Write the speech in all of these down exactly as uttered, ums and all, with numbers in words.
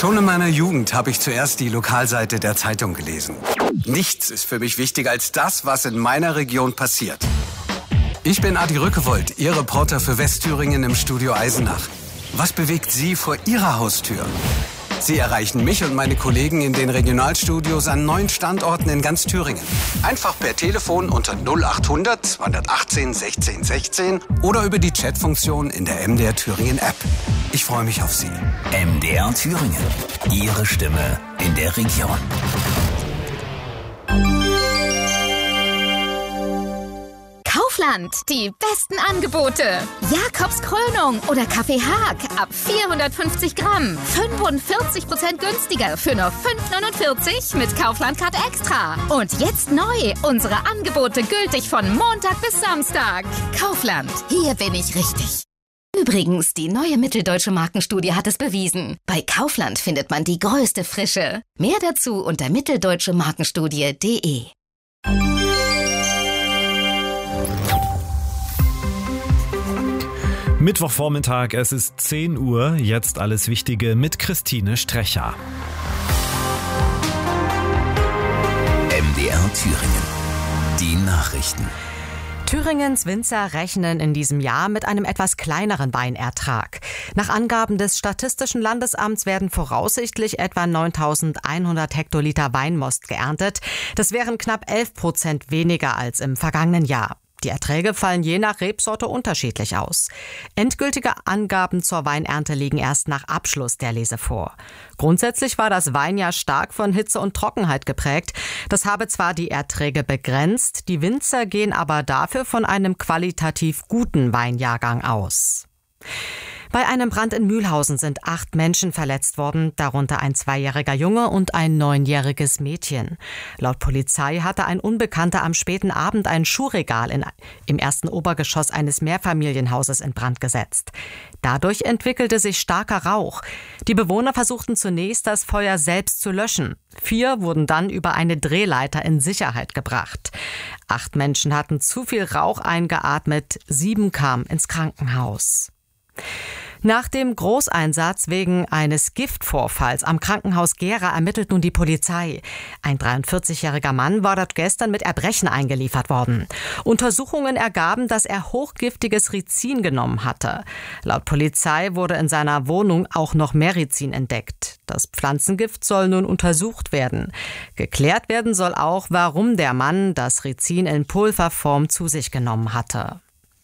Schon in meiner Jugend habe ich zuerst die Lokalseite der Zeitung gelesen. Nichts ist für mich wichtiger als das, was in meiner Region passiert. Ich bin Adi Rückewold, Ihr Reporter für Westthüringen im Studio Eisenach. Was bewegt Sie vor Ihrer Haustür? Sie erreichen mich und meine Kollegen in den Regionalstudios an neun Standorten in ganz Thüringen. Einfach per Telefon unter null achthundert zweihundertachtzehn sechzehn sechzehn oder über die Chatfunktion in der M D R Thüringen App. Ich freue mich auf Sie. M D R Thüringen. Ihre Stimme in der Region. Kaufland, die besten Angebote. Jakobs Krönung oder Kaffee Haag ab vierhundertfünfzig Gramm. fünfundvierzig Prozent günstiger für nur fünf neunundvierzig mit Kaufland-Card Extra. Und jetzt neu, unsere Angebote gültig von Montag bis Samstag. Kaufland, hier bin ich richtig. Übrigens, die neue Mitteldeutsche Markenstudie hat es bewiesen. Bei Kaufland findet man die größte Frische. Mehr dazu unter mitteldeutsche markenstudie punkt de. Mittwochvormittag, es ist zehn Uhr, jetzt alles Wichtige mit Christine Strecher. M D R Thüringen. Die Nachrichten. Thüringens Winzer rechnen in diesem Jahr mit einem etwas kleineren Weinertrag. Nach Angaben des Statistischen Landesamts werden voraussichtlich etwa neuntausendeinhundert Hektoliter Weinmost geerntet. Das wären knapp elf Prozent weniger als im vergangenen Jahr. Die Erträge fallen je nach Rebsorte unterschiedlich aus. Endgültige Angaben zur Weinernte liegen erst nach Abschluss der Lese vor. Grundsätzlich war das Weinjahr stark von Hitze und Trockenheit geprägt. Das habe zwar die Erträge begrenzt, die Winzer gehen aber dafür von einem qualitativ guten Weinjahrgang aus. Bei einem Brand in Mühlhausen sind acht Menschen verletzt worden, darunter ein zweijähriger Junge und ein neunjähriges Mädchen. Laut Polizei hatte ein Unbekannter am späten Abend ein Schuhregal in, im ersten Obergeschoss eines Mehrfamilienhauses in Brand gesetzt. Dadurch entwickelte sich starker Rauch. Die Bewohner versuchten zunächst, das Feuer selbst zu löschen. Vier wurden dann über eine Drehleiter in Sicherheit gebracht. Acht Menschen hatten zu viel Rauch eingeatmet, sieben kamen ins Krankenhaus. Nach dem Großeinsatz wegen eines Giftvorfalls am Krankenhaus Gera ermittelt nun die Polizei. Ein dreiundvierzigjähriger Mann war dort gestern mit Erbrechen eingeliefert worden. Untersuchungen ergaben, dass er hochgiftiges Rizin genommen hatte. Laut Polizei wurde in seiner Wohnung auch noch mehr Rizin entdeckt. Das Pflanzengift soll nun untersucht werden. Geklärt werden soll auch, warum der Mann das Rizin in Pulverform zu sich genommen hatte.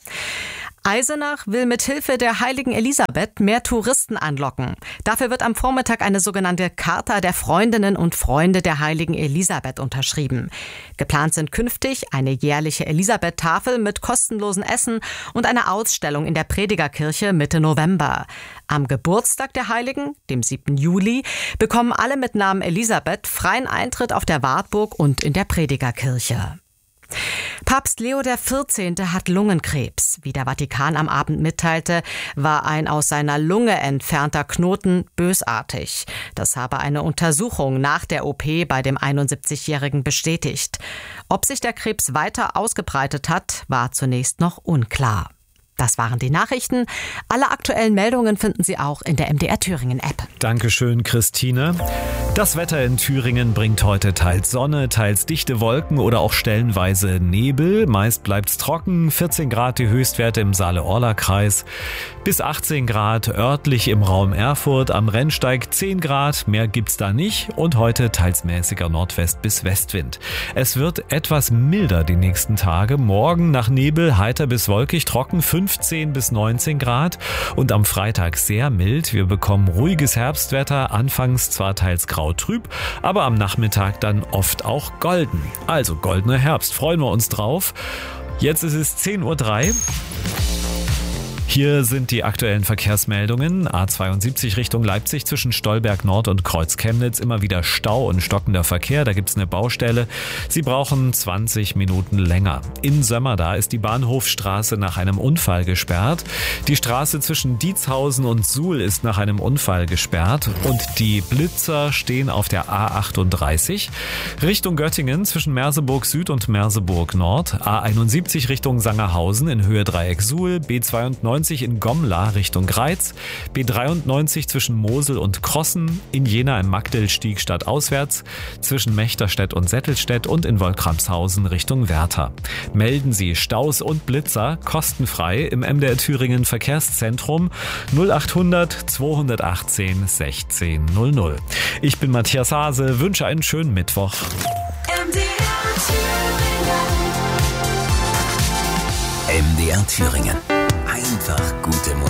Eisenach will mit Hilfe der Heiligen Elisabeth mehr Touristen anlocken. Dafür wird am Vormittag eine sogenannte Charta der Freundinnen und Freunde der Heiligen Elisabeth unterschrieben. Geplant sind künftig eine jährliche Elisabeth-Tafel mit kostenlosem Essen und eine Ausstellung in der Predigerkirche Mitte November. Am Geburtstag der Heiligen, dem siebten Juli, bekommen alle mit Namen Elisabeth freien Eintritt auf der Wartburg und in der Predigerkirche. Papst Leo der vierzehnte hat Lungenkrebs. Wie der Vatikan am Abend mitteilte, war ein aus seiner Lunge entfernter Knoten bösartig. Das habe eine Untersuchung nach der O P bei dem einundsiebzigjährigen bestätigt. Ob sich der Krebs weiter ausgebreitet hat, war zunächst noch unklar. Das waren die Nachrichten. Alle aktuellen Meldungen finden Sie auch in der M D R Thüringen App. Dankeschön, Christine. Das Wetter in Thüringen bringt heute teils Sonne, teils dichte Wolken oder auch stellenweise Nebel. Meist bleibt's trocken, vierzehn Grad die Höchstwerte im Saale-Orla-Kreis, bis achtzehn Grad örtlich im Raum Erfurt, am Rennsteig zehn Grad, mehr gibt's da nicht und heute teils mäßiger Nordwest- bis Westwind. Es wird etwas milder die nächsten Tage, morgen nach Nebel heiter bis wolkig, trocken fünfzehn bis neunzehn Grad und am Freitag sehr mild. Wir bekommen ruhiges Herbstwetter, anfangs zwar teils grau trüb, aber am Nachmittag dann oft auch golden. Also goldener Herbst, freuen wir uns drauf. Jetzt ist es zehn Uhr drei. Hier sind die aktuellen Verkehrsmeldungen. A zweiundsiebzig Richtung Leipzig zwischen Stolberg Nord und Kreuz Chemnitz. Immer wieder Stau und stockender Verkehr. Da gibt's eine Baustelle. Sie brauchen zwanzig Minuten länger. In Sömmerda ist die Bahnhofstraße nach einem Unfall gesperrt. Die Straße zwischen Dietzhausen und Suhl ist nach einem Unfall gesperrt. Und die Blitzer stehen auf der A achtunddreißig. Richtung Göttingen zwischen Merseburg Süd und Merseburg Nord. A einundsiebzig Richtung Sangerhausen in Höhe Dreieck Suhl. B zweiundneunzig neunzig in Gomla Richtung Greiz, B dreiundneunzig zwischen Mosel und Krossen, in Jena im Magdel-Stieg stadtauswärts, zwischen Mechterstedt und Settelstedt und in Wolkramshausen Richtung Werther. Melden Sie Staus und Blitzer kostenfrei im M D R Thüringen Verkehrszentrum null achthundert zweihundertachtzehn sechzehn null null. Ich bin Matthias Hase, wünsche einen schönen Mittwoch. M D R Thüringen. Einfach gute Musik.